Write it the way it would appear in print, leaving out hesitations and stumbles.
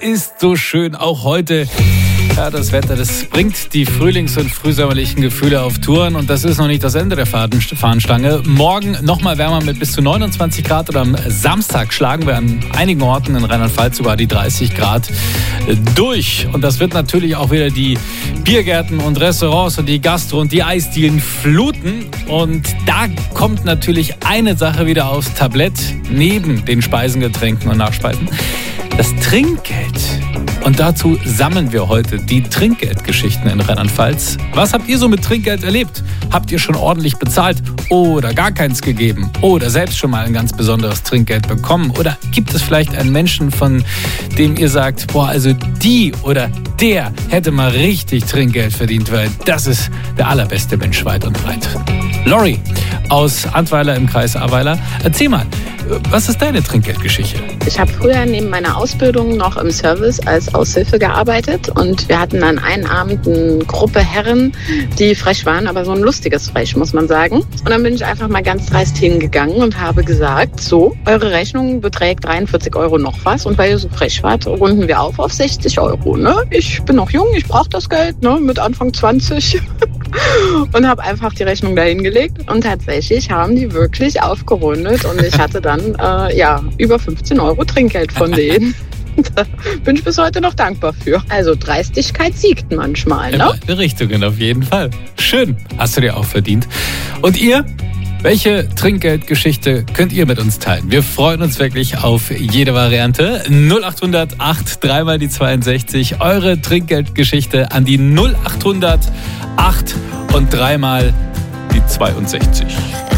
ist so schön, auch heute. Ja, das Wetter, das bringt die frühlings- und frühsommerlichen Gefühle auf Touren und das ist noch nicht das Ende der Fahnenstange. Morgen nochmal wärmer mit bis zu 29 Grad oder am Samstag schlagen wir an einigen Orten in Rheinland-Pfalz sogar die 30 Grad durch. Und das wird natürlich auch wieder die Biergärten und Restaurants und die Gastro- und die Eisdielen fluten. Und da kommt natürlich eine Sache wieder aufs Tablett, neben den Speisen, Getränken und Nachspeisen. Das Trinkgeld. Und dazu sammeln wir heute die Trinkgeldgeschichten in Rheinland-Pfalz. Was habt ihr so mit Trinkgeld erlebt? Habt ihr schon ordentlich bezahlt oder gar keins gegeben? Oder selbst schon mal ein ganz besonderes Trinkgeld bekommen? Oder gibt es vielleicht einen Menschen, von dem ihr sagt, boah, also die oder der hätte mal richtig Trinkgeld verdient, weil das ist der allerbeste Mensch weit und breit. Lori aus Antweiler im Kreis Ahrweiler, erzähl mal, was ist deine Trinkgeldgeschichte? Ich habe früher neben meiner Ausbildung noch im Service als Aushilfe gearbeitet und wir hatten an einem Abend eine Gruppe Herren, die frech waren, aber so ein lustiges Frech, muss man sagen. Und dann bin ich einfach mal ganz dreist hingegangen und habe gesagt, so, eure Rechnung beträgt 43 Euro noch was und weil ihr so frech wart, runden wir auf 60 Euro. Ne? Ich bin noch jung, ich brauche das Geld, ne? Mit Anfang 20. Und habe einfach die Rechnung dahin gelegt und tatsächlich haben die wirklich aufgerundet und ich hatte dann über 15 Euro Trinkgeld von denen. Da bin ich bis heute noch dankbar für. Also Dreistigkeit siegt manchmal, ne? In beide Richtungen auf jeden Fall. Schön, hast du dir auch verdient. Und ihr? Welche Trinkgeldgeschichte könnt ihr mit uns teilen? Wir freuen uns wirklich auf jede Variante. 0800 8 3 mal die 62. Eure Trinkgeldgeschichte an die 0800 8 und 3 mal die 62.